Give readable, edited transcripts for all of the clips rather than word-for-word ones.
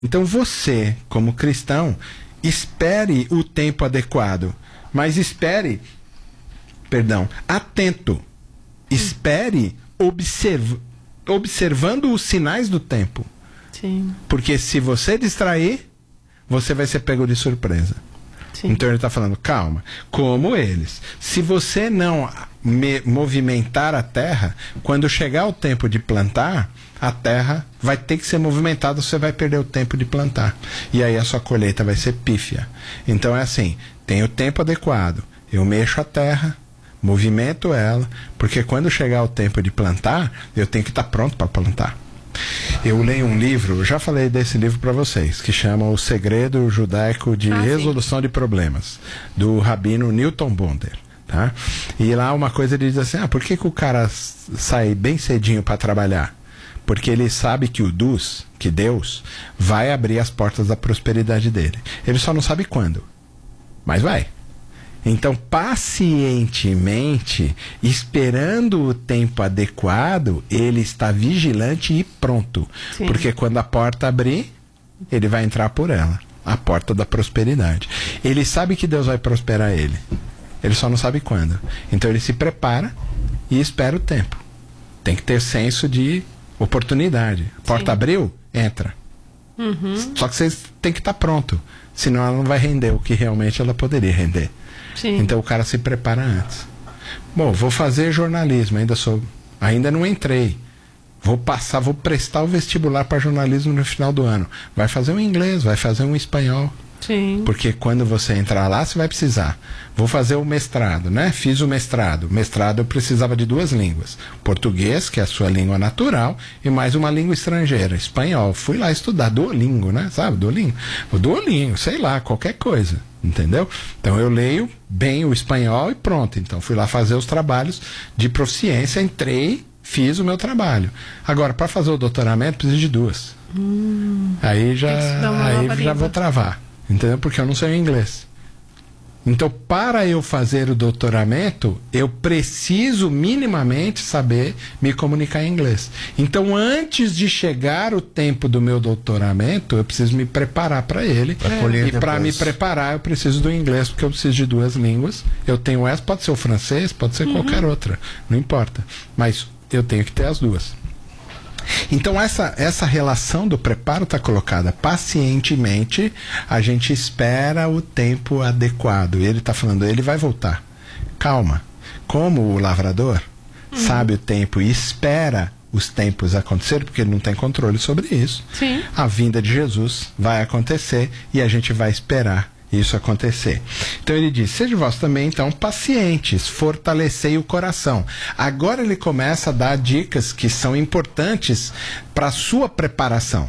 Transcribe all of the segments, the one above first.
Então você, como cristão, espere o tempo adequado, mas espere, atento. Espere observando os sinais do tempo. Sim. Porque se você distrair, você vai ser pego de surpresa. Sim. Então ele está falando, calma, como eles. Se você não movimentar a terra, quando chegar o tempo de plantar, a terra vai ter que ser movimentada, você vai perder o tempo de plantar. E aí a sua colheita vai ser pífia. Então é assim, tem o tempo adequado. Eu mexo a terra, movimento ela, porque quando chegar o tempo de plantar, eu tenho que estar pronto para plantar. Eu leio um livro, eu já falei desse livro para vocês, que chama O Segredo Judaico de Resolução de Problemas, do rabino Newton Bonder. Tá? E lá uma coisa ele diz assim, por que o cara sai bem cedinho para trabalhar? Porque ele sabe que que Deus, vai abrir as portas da prosperidade dele. Ele só não sabe quando, mas vai. Então, pacientemente, esperando o tempo adequado, ele está vigilante e pronto. Sim. Porque quando a porta abrir, ele vai entrar por ela. A porta da prosperidade. Ele sabe que Deus vai prosperar ele. Ele só não sabe quando. Então ele se prepara e espera o tempo. Tem que ter senso de oportunidade. A porta abriu, entra. Só que você tem que estar pronto. Senão ela não vai render o que realmente ela poderia render. Sim. Então o cara se prepara antes. Bom, vou fazer jornalismo, ainda não entrei. Vou prestar o vestibular para jornalismo no final do ano. Vai fazer um inglês, vai fazer um espanhol. Sim. Porque quando você entrar lá, você vai precisar. Vou fazer o mestrado, né? Fiz o mestrado. Mestrado eu precisava de 2 línguas. Português, que é a sua língua natural, e mais uma língua estrangeira, espanhol. Fui lá estudar Duolingo, né? Sabe, Duolingo? O Duolingo, sei lá, qualquer coisa. Entendeu? Então eu leio bem o espanhol e pronto. Então fui lá fazer os trabalhos de proficiência, entrei, fiz o meu trabalho. Agora, para fazer o doutoramento, preciso de 2. Aí já vou travar. Entendeu? Porque eu não sei inglês. Então, para eu fazer o doutoramento, eu preciso minimamente saber me comunicar em inglês. Então, antes de chegar o tempo do meu doutoramento, eu preciso me preparar para ele. E para me preparar, eu preciso do inglês, porque eu preciso de 2 línguas. Eu tenho essa, pode ser o francês, pode ser qualquer outra, não importa. Mas eu tenho que ter as 2. Então essa relação do preparo está colocada pacientemente, a gente espera o tempo adequado. E ele está falando, ele vai voltar. Calma. Como o lavrador sabe o tempo e espera os tempos acontecer, porque ele não tem controle sobre isso. Sim. A vinda de Jesus vai acontecer e a gente vai esperar isso acontecer. Então ele diz, seja vós também então pacientes, fortalecei o coração. Agora ele começa a dar dicas que são importantes para a sua preparação.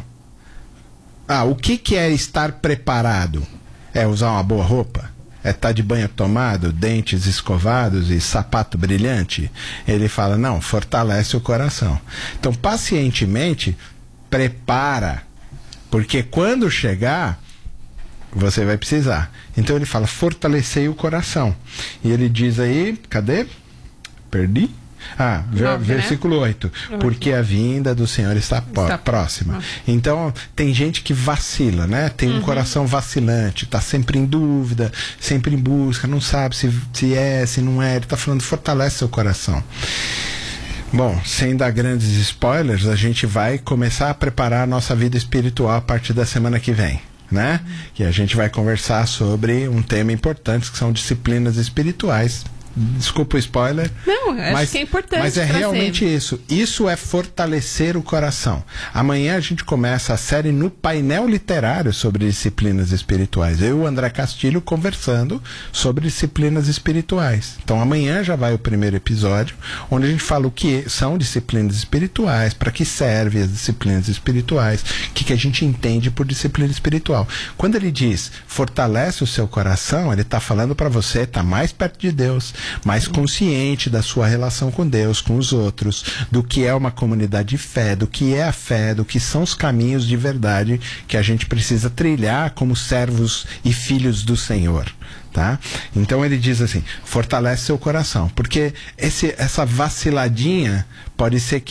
O que é estar preparado? É usar uma boa roupa? É estar de banho tomado, dentes escovados e sapato brilhante? Ele fala, não, fortalece o coração. Então pacientemente prepara, porque quando chegar você vai precisar. Então ele fala, fortalecei o coração. E ele diz aí, cadê? Perdi? Versículo 8. Porque a vinda do Senhor está próxima. Então, tem gente que vacila, né? Tem um coração vacilante, está sempre em dúvida, sempre em busca, não sabe se é, se não é. Ele está falando, fortalece seu coração. Bom, sem dar grandes spoilers, a gente vai começar a preparar a nossa vida espiritual a partir da semana que vem. Né? Que a gente vai conversar sobre um tema importante, que são disciplinas espirituais. Desculpa o spoiler. Não, acho que é importante. Mas é realmente isso. Isso é fortalecer o coração. Amanhã a gente começa a série no painel literário sobre disciplinas espirituais. Eu e o André Castilho conversando sobre disciplinas espirituais. Então amanhã já vai o primeiro episódio, onde a gente fala o que são disciplinas espirituais, para que servem as disciplinas espirituais, o que a gente entende por disciplina espiritual. Quando ele diz fortalece o seu coração, ele está falando para você estar mais perto de Deus, mais consciente da sua relação com Deus, com os outros, do que é uma comunidade de fé, do que é a fé, do que são os caminhos de verdade que a gente precisa trilhar como servos e filhos do Senhor. Tá? Então ele diz assim, fortalece seu coração, porque essa vaciladinha pode ser que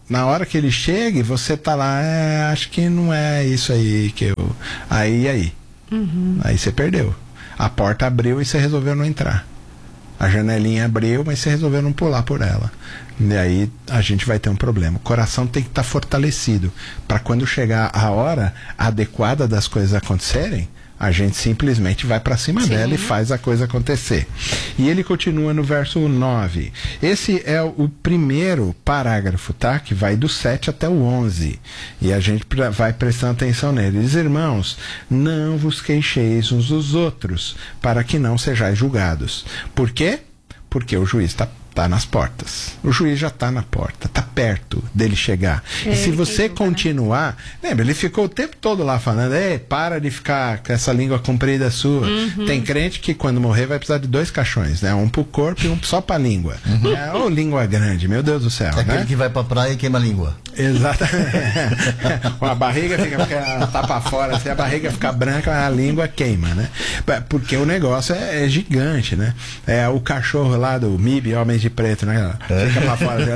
na hora que ele chega e você tá lá, acho que não é isso aí que eu... Aí você perdeu. A porta abriu e você resolveu não entrar. A janelinha abriu, mas você resolveu não pular por ela. E aí a gente vai ter um problema. O coração tem que estar fortalecido para quando chegar a hora adequada das coisas acontecerem, a gente simplesmente vai para cima dela e faz a coisa acontecer. E ele continua no verso 9. Esse é o primeiro parágrafo, tá? Que vai do 7 até o 11. E a gente vai prestando atenção nele. Diz: irmãos, não vos queixeis uns dos outros, para que não sejais julgados. Por quê? Porque o juiz está nas portas. O juiz já está na porta, está perto dele chegar. E se você continuar... Lembra, ele ficou o tempo todo lá falando: ei, para de ficar com essa língua comprida sua. Tem crente que quando morrer vai precisar de 2 caixões, né? Um pro corpo e um só pra língua. Ô, língua grande, meu Deus do céu. É aquele que vai pra praia e queima a língua. Exatamente. A barriga fica tapa fora, assim, a barriga fica branca, a língua queima, né? Porque o negócio é gigante, né? É o cachorro lá do MIB, Homens de Preto, né? Fica pra fora.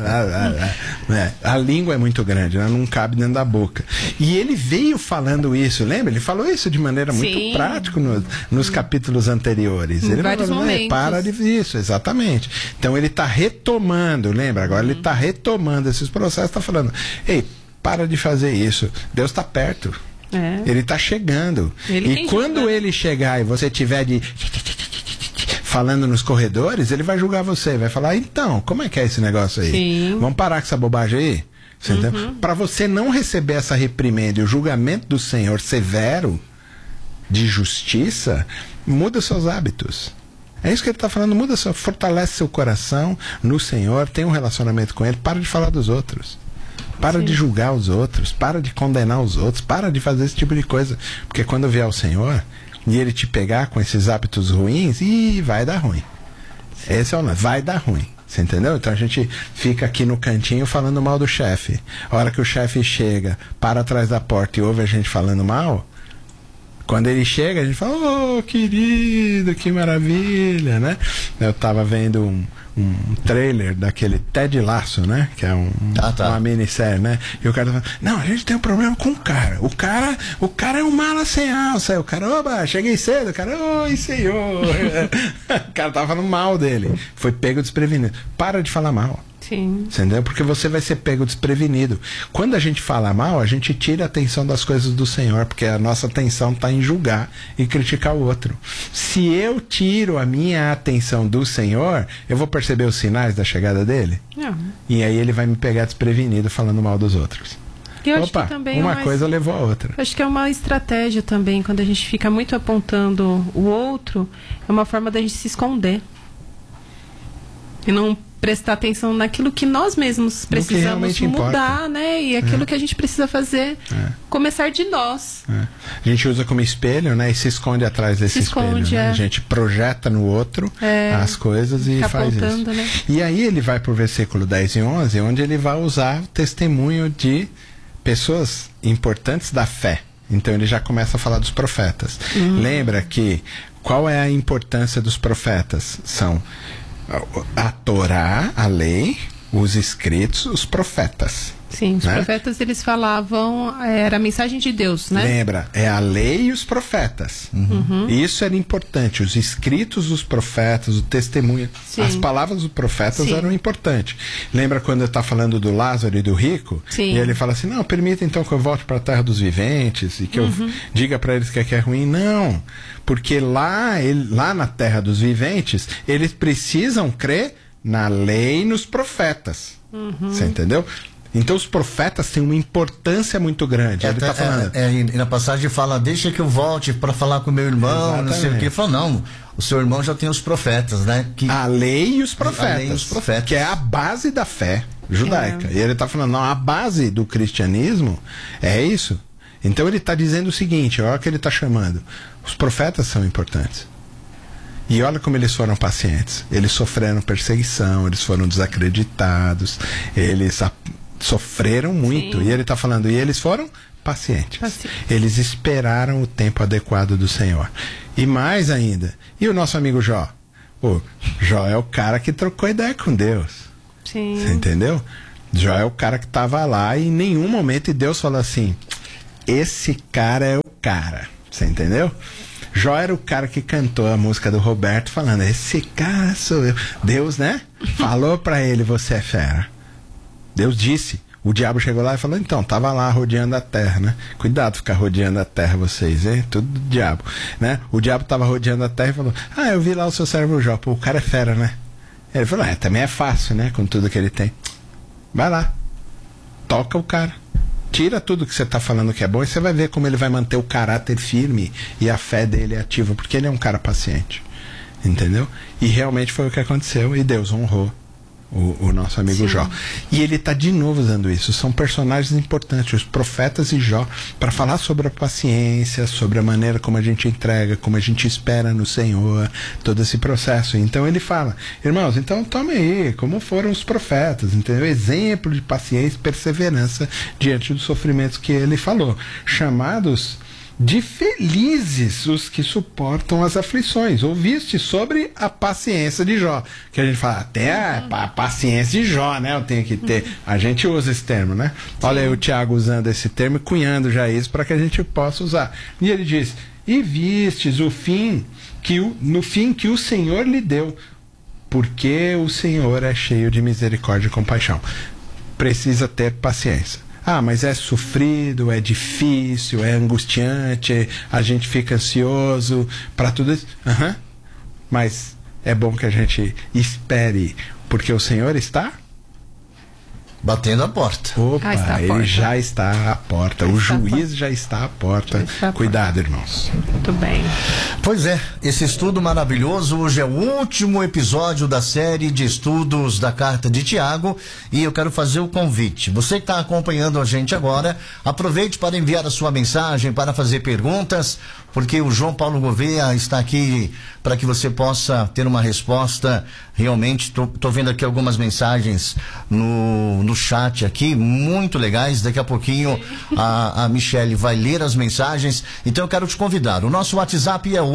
A língua é muito grande, né? Não cabe dentro da boca. E ele veio falando isso, lembra? Ele falou isso de maneira muito prática nos capítulos anteriores. Ele falou: para de isso, exatamente. Então ele está retomando, lembra? Agora ele está retomando esses processos, está falando: ei, para de fazer isso. Deus está perto. Ele está chegando. E quando ele chegar e você tiver falando nos corredores, ele vai julgar você, vai falar: então, como é que é esse negócio aí? Vamos parar com essa bobagem aí? Para você não receber essa reprimenda e o julgamento do Senhor severo, de justiça, muda os seus hábitos. É isso que ele está falando: fortalece seu coração no Senhor, tem um relacionamento com Ele, para de falar dos outros. Para de julgar os outros, para de condenar os outros, para de fazer esse tipo de coisa. Porque quando vier o Senhor e Ele te pegar com esses hábitos ruins, vai dar ruim. Esse é o lance, vai dar ruim. Você entendeu? Então a gente fica aqui no cantinho falando mal do chefe. A hora que o chefe chega, para atrás da porta e ouve a gente falando mal, quando ele chega, a gente fala: oh, querido, que maravilha, né? Eu estava vendo um trailer daquele Ted Lasso, né? Que é uma minissérie, né? E o cara tá falando: não, a gente tem um problema com o cara. O cara é um mala sem alça. Aí o cara: oba, cheguei cedo. O cara: oi, senhor. O cara tava falando mal dele. Foi pego desprevenido. Para de falar mal. Sim. Entendeu? Porque você vai ser pego desprevenido. Quando a gente fala mal, a gente tira a atenção das coisas do Senhor, porque a nossa atenção está em julgar e criticar o outro. Se eu tiro a minha atenção do Senhor, eu vou perceber os sinais da chegada dele? Não. E aí ele vai me pegar desprevenido falando mal dos outros. Eu acho que também uma coisa levou a outra. Acho que é uma estratégia também, quando a gente fica muito apontando o outro, é uma forma da gente se esconder. E não prestar atenção naquilo que nós mesmos precisamos mudar, né? E aquilo que a gente precisa fazer, começar de nós. A gente usa como espelho, né? E se esconde atrás desse espelho. Né? A gente projeta no outro as coisas e faz isso. Né? E aí ele vai para o versículo 10 e 11, onde ele vai usar o testemunho de pessoas importantes da fé. Então ele já começa a falar dos profetas. Lembra que qual é a importância dos profetas? São a Torá, a lei, os escritos, os profetas. Sim, os profetas, eles falavam, era a mensagem de Deus, né? Lembra, é a lei e os profetas. Isso era importante, os escritos dos profetas, o testemunho. Sim. As palavras dos profetas eram importantes. Lembra quando está falando do Lázaro e do rico? Sim. E ele fala assim: não, permita então que eu volte para a terra dos viventes e que eu diga para eles que é ruim. Não, porque lá na terra dos viventes, eles precisam crer na lei e nos profetas. Você entendeu? Então os profetas têm uma importância muito grande. Ele tá falando. E na passagem fala: deixa que eu volte para falar com meu irmão. Exatamente. Não sei o que. Ele fala: não, o seu irmão já tem os profetas, né? A lei e os profetas. A lei e os profetas. Que é a base da fé judaica. E ele tá falando: não, a base do cristianismo é isso. Então ele está dizendo o seguinte: olha o que ele está chamando. Os profetas são importantes. E olha como eles foram pacientes. Eles sofreram perseguição, eles foram desacreditados, eles sofreram muito. Sim. E ele está falando: e eles foram pacientes. Eles esperaram o tempo adequado do Senhor. E mais ainda, e o nosso amigo Jó? Jó é o cara que trocou ideia com Deus. Sim. Você entendeu? Jó é o cara que estava lá e em nenhum momento e Deus falou assim, esse cara é o cara, você entendeu? Jó era o cara que cantou a música do Roberto falando, esse cara sou eu. Deus, né? Falou pra ele, você é fera. Deus disse. O diabo chegou lá e falou, então, tava lá rodeando a terra, né? Cuidado ficar rodeando a terra vocês, hein? Tudo do diabo, né? O diabo tava rodeando a terra e falou, eu vi lá o seu servo Jó, pô, o cara é fera, né? Ele falou, também é fácil, né? Com tudo que ele tem. Vai lá, toca o cara. Tira tudo que você está falando que é bom e você vai ver como ele vai manter o caráter firme e a fé dele ativa, porque ele é um cara paciente, entendeu? E realmente foi o que aconteceu e Deus honrou o nosso amigo Jó. E ele está de novo usando isso. São personagens importantes, os profetas e Jó, para falar sobre a paciência, sobre a maneira como a gente entrega, como a gente espera no Senhor, todo esse processo. Então ele fala, irmãos, então tome aí, como foram os profetas, entendeu? Exemplo de paciência e perseverança diante dos sofrimentos que ele falou. Chamados de felizes os que suportam as aflições. Ouviste sobre a paciência de Jó, que a gente fala, até a paciência de Jó, né? Eu tenho que ter. A gente usa esse termo, né? Olha aí o Tiago usando esse termo e cunhando já isso para que a gente possa usar. E ele diz, e vistes no fim que o Senhor lhe deu, porque o Senhor é cheio de misericórdia e compaixão. Precisa ter paciência. Mas é sofrido, é difícil, é angustiante, a gente fica ansioso para tudo isso. Mas é bom que a gente espere, porque o Senhor está batendo a porta. Opa, está ele já está à porta. O juiz já está à porta. Cuidado, irmãos. Muito bem. Pois é, esse estudo maravilhoso. Hoje é o último episódio da série de estudos da Carta de Tiago e eu quero fazer o convite. Você que está acompanhando a gente agora, aproveite para enviar a sua mensagem, para fazer perguntas, porque o João Paulo Gouveia está aqui para que você possa ter uma resposta. Realmente, tô vendo aqui algumas mensagens no chat aqui, muito legais. Daqui a pouquinho a Michele vai ler as mensagens. Então eu quero te convidar. O nosso WhatsApp é o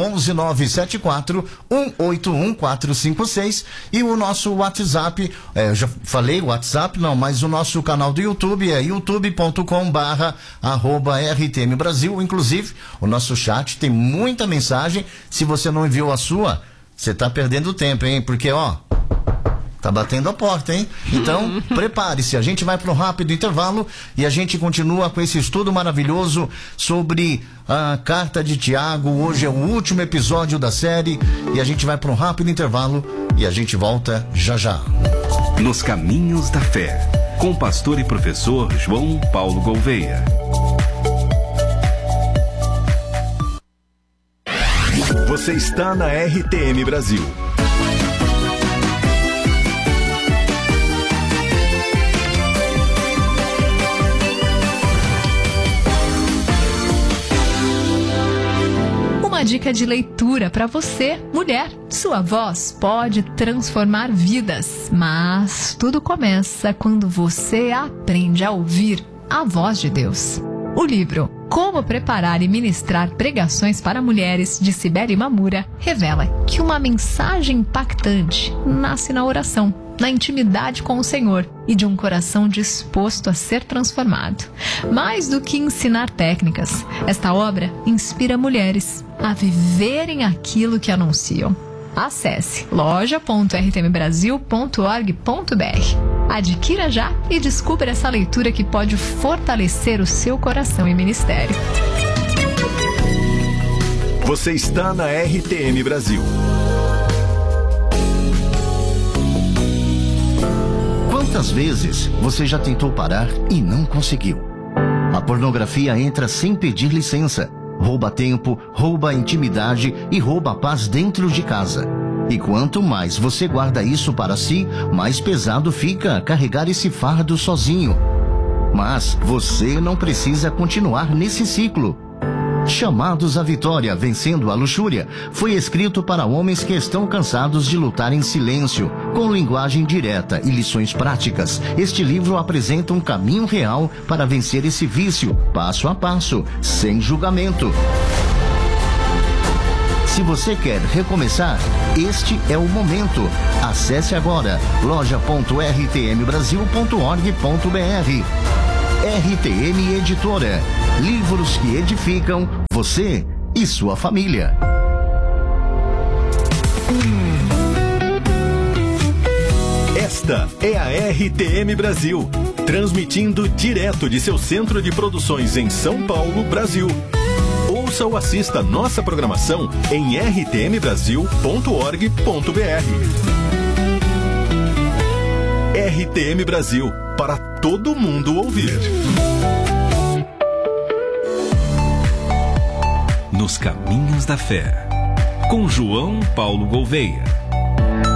11974-181-456 e o nosso WhatsApp, eu já falei o WhatsApp, não, mas o nosso canal do YouTube é youtube.com/RTM Brasil. Inclusive, o nosso chat tem muita mensagem. Se você não enviou a sua, você tá perdendo tempo, hein? Porque, tá batendo a porta, hein? Então, prepare-se. A gente vai para um rápido intervalo e a gente continua com esse estudo maravilhoso sobre a Carta de Tiago. Hoje é o último episódio da série e a gente vai para um rápido intervalo e a gente volta já já. Nos Caminhos da Fé, com o pastor e professor João Paulo Gouveia. Você está na RTM Brasil. Uma dica de leitura para você, mulher. Sua voz pode transformar vidas, mas tudo começa quando você aprende a ouvir a voz de Deus. O livro Como Preparar e Ministrar Pregações para Mulheres, de Cibele Mamura, revela que uma mensagem impactante nasce na oração, na intimidade com o Senhor e de um coração disposto a ser transformado. Mais do que ensinar técnicas, esta obra inspira mulheres a viverem aquilo que anunciam. Acesse loja.rtmbrasil.org.br. Adquira já e descubra essa leitura que pode fortalecer o seu coração e ministério. Você está na RTM Brasil. Quantas vezes você já tentou parar e não conseguiu? A pornografia entra sem pedir licença. Rouba tempo, rouba a intimidade e rouba a paz dentro de casa. E quanto mais você guarda isso para si, mais pesado fica carregar esse fardo sozinho. Mas você não precisa continuar nesse ciclo. Chamados à Vitória, Vencendo a Luxúria, foi escrito para homens que estão cansados de lutar em silêncio, com linguagem direta e lições práticas. Este livro apresenta um caminho real para vencer esse vício, passo a passo, sem julgamento. Se você quer recomeçar, este é o momento. Acesse agora loja.rtmbrasil.org.br. RTM Editora. Livros que edificam você e sua família. Esta é a RTM Brasil, transmitindo direto de seu centro de produções em São Paulo, Brasil. Ouça ou assista nossa programação em rtmbrasil.org.br. RTM Brasil, para todo mundo ouvir. Nos Caminhos da Fé, com João Paulo Gouveia.